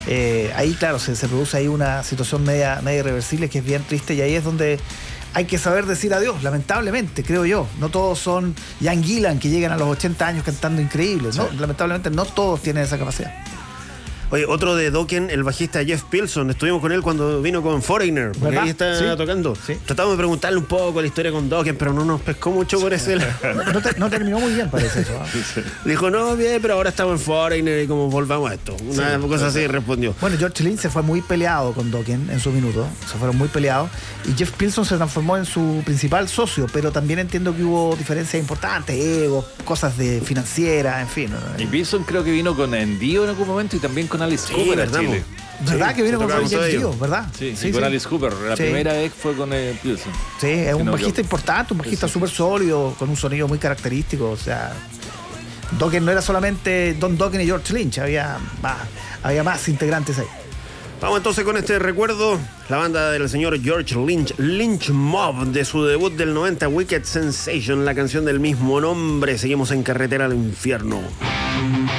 Ahí, claro, se produce ahí una situación media irreversible que es bien triste, y ahí es donde hay que saber decir adiós, lamentablemente, creo yo. No todos son Ian Gillan, que llegan a los 80 años cantando increíbles, ¿no? Sí. Lamentablemente no todos tienen esa capacidad. Oye, otro de Dokken, el bajista Jeff Pilson. Estuvimos con él cuando vino con Foreigner, porque ahí está tocando. Sí. Tratamos de preguntarle un poco la historia con Dokken, pero no nos pescó mucho por ese lado. No terminó muy bien, parece eso. Sí. Dijo, no, bien, pero ahora estamos en Foreigner y como volvamos a esto. Una cosa así respondió. Bueno, George Lynch se fue muy peleado con Dokken en su minuto. Se fueron muy peleados. Y Jeff Pilson se transformó en su principal socio, pero también entiendo que hubo diferencias importantes, egos, cosas de financieras, en fin. Y Pilson creo que vino con Dio en algún momento y también con Alice Cooper a Chile. ¿Verdad que vino con James Dio, verdad? Sí, con Alice Cooper. La primera vez fue con Pilson. Sí, es un bajista importante, un bajista súper sólido, con un sonido muy característico. O sea, Dokken no era solamente Don Dokken y George Lynch, había más integrantes ahí. Vamos entonces con este recuerdo. La banda del señor George Lynch, Lynch Mob, de su debut del 90, Wicked Sensation, la canción del mismo nombre. Seguimos en Carretera al Infierno.